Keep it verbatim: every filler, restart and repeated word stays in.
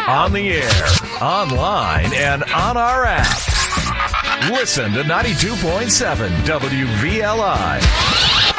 On the air, online, and on our app. Listen to ninety-two point seven W V L I.